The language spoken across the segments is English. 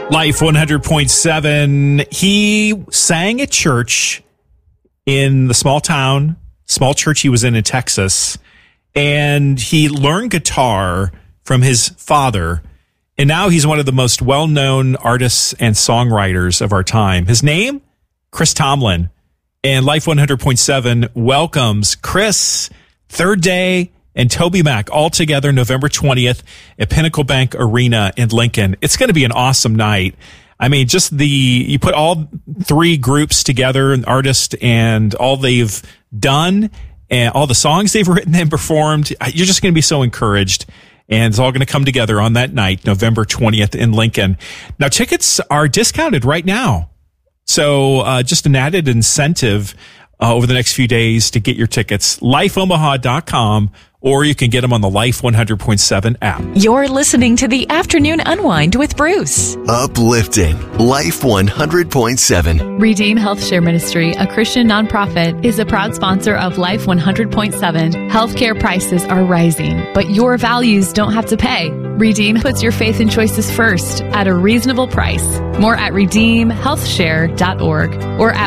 Life 100.7. He sang at church in the small church he was in Texas, and he learned guitar from his father, and now he's one of the most well-known artists and songwriters of our time. His name, Chris Tomlin, and Life 100.7 welcomes Chris, Third Day, and Toby Mac all together November 20th at Pinnacle Bank Arena in Lincoln. It's going to be an awesome night. I mean, you put all three groups together, an artist and all they've done and all the songs they've written and performed. You're just going to be so encouraged. And it's all going to come together on that night, November 20th in Lincoln. Now, tickets are discounted right now. So just an added incentive over the next few days to get your tickets. LifeOmaha.com, or you can get them on the Life 100.7 app. You're listening to the Afternoon Unwind with Bruce. Uplifting Life 100.7. Redeem Health Share Ministry, a Christian nonprofit, is a proud sponsor of Life 100.7. Healthcare prices are rising, but your values don't have to pay. Redeem puts your faith and choices first at a reasonable price. More at redeemhealthshare.org or at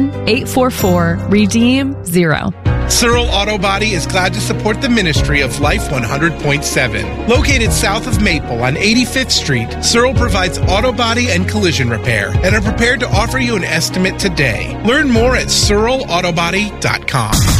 1-844-REDEEM-0. Searle Auto Body is glad to support the ministry of Life 100.7. Located south of Maple on 85th Street, Searle provides auto body and collision repair and are prepared to offer you an estimate today. Learn more at SearleAutobody.com.